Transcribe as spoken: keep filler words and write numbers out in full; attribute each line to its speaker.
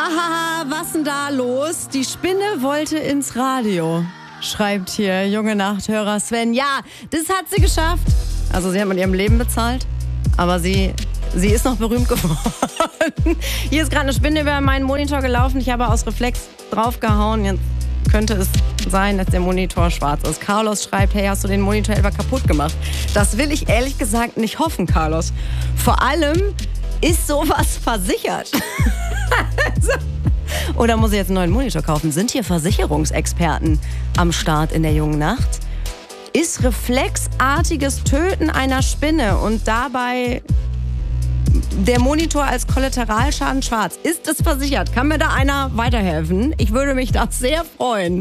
Speaker 1: Hahaha, was denn da los? Die Spinne wollte ins Radio, schreibt hier junge Nachthörer Sven. Ja, das hat sie geschafft. Also sie hat mit ihrem Leben bezahlt, aber sie, sie ist noch berühmt geworden. Hier ist gerade eine Spinne über meinen Monitor gelaufen. Ich habe aus Reflex draufgehauen. Jetzt könnte es sein, dass der Monitor schwarz ist. Carlos schreibt, hey, hast du den Monitor etwa kaputt gemacht? Das will ich ehrlich gesagt nicht hoffen, Carlos. Vor allem ist sowas versichert. Oder muss ich jetzt einen neuen Monitor kaufen? Sind hier Versicherungsexperten am Start in der jungen Nacht? Ist reflexartiges Töten einer Spinne und dabei der Monitor als Kollateralschaden schwarz? Ist es versichert? Kann mir da einer weiterhelfen? Ich würde mich da sehr freuen.